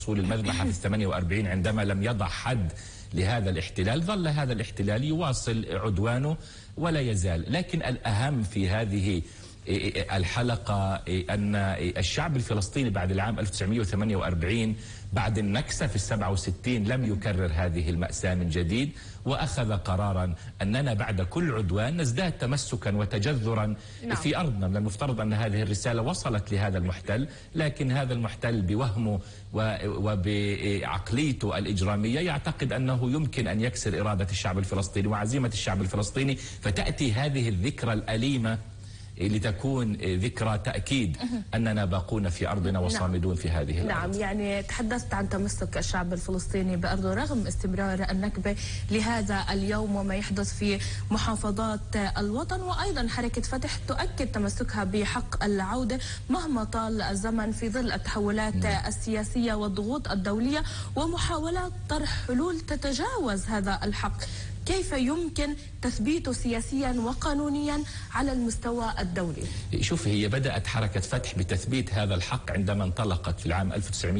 وصول المذبحة في 48 عندما لم يضع حد لهذا الاحتلال، ظل هذا الاحتلال يواصل عدوانه ولا يزال. لكن الأهم في هذه الحلقة أن الشعب الفلسطيني بعد العام 1948 بعد النكسة في 67 لم يكرر هذه المأساة من جديد، وأخذ قرارا أننا بعد كل عدوان نزداد تمسكا وتجذرا في أرضنا. من المفترض أن هذه الرسالة وصلت لهذا المحتل، لكن هذا المحتل بوهمه وبعقليته الإجرامية يعتقد أنه يمكن أن يكسر إرادة الشعب الفلسطيني وعزيمة الشعب الفلسطيني، فتأتي هذه الذكرى الأليمة لتكون ذكرى تأكيد أننا باقون في أرضنا وصامدون في هذه الأرض. نعم، يعني تحدثت عن تمسك الشعب الفلسطيني بأرضه رغم استمرار النكبة لهذا اليوم وما يحدث في محافظات الوطن، وأيضا حركة فتح تؤكد تمسكها بحق العودة مهما طال الزمن في ظل التحولات السياسية والضغوط الدولية ومحاولات طرح حلول تتجاوز هذا الحق. كيف يمكن تثبيته سياسيا وقانونيا على المستوى الدولي؟ شوف، هي بدأت حركة فتح بتثبيت هذا الحق عندما انطلقت في العام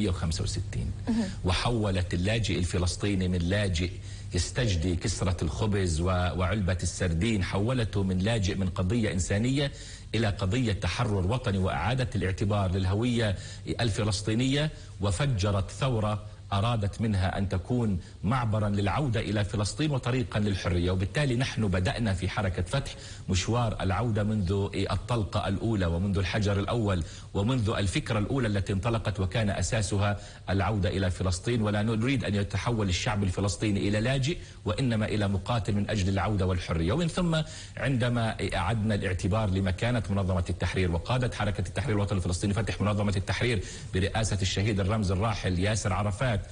1965 وحولت اللاجئ الفلسطيني من لاجئ يستجدي كسرة الخبز وعلبة السردين، حولته من لاجئ من قضية إنسانية إلى قضية تحرر وطني وإعادة الاعتبار للهوية الفلسطينية، وفجرت ثورة أرادت منها أن تكون معبرا للعودة إلى فلسطين وطريقا للحرية. وبالتالي نحن بدأنا في حركة فتح مشوار العودة منذ الطلقة الأولى ومنذ الحجر الأول ومنذ الفكرة الأولى التي انطلقت وكان أساسها العودة إلى فلسطين. ولا نريد أن يتحول الشعب الفلسطيني إلى لاجئ، وإنما إلى مقاتل من أجل العودة والحرية. ومن ثم عندما أعدنا الاعتبار لمكانة منظمة التحرير وقادة حركة التحرير الوطني الفلسطيني فتح منظمة التحرير برئاسة الشهيد الرمز الراحل ياسر عرفات،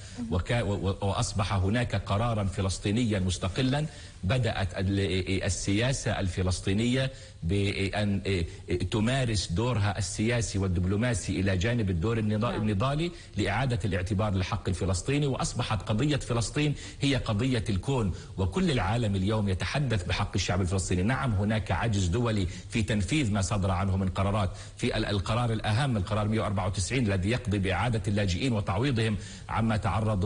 وأصبح هناك قرارا فلسطينيا مستقلا، بدأت السياسة الفلسطينية بأن تمارس دورها السياسي والدبلوماسي إلى جانب الدور النضالي لإعادة الاعتبار للحق الفلسطيني، وأصبحت قضية فلسطين هي قضية الكون، وكل العالم اليوم يتحدث بحق الشعب الفلسطيني. نعم، هناك عجز دولي في تنفيذ ما صدر عنه من قرارات، في القرار الأهم القرار 194 الذي يقضي بإعادة اللاجئين وتعويضهم عما تعرضوا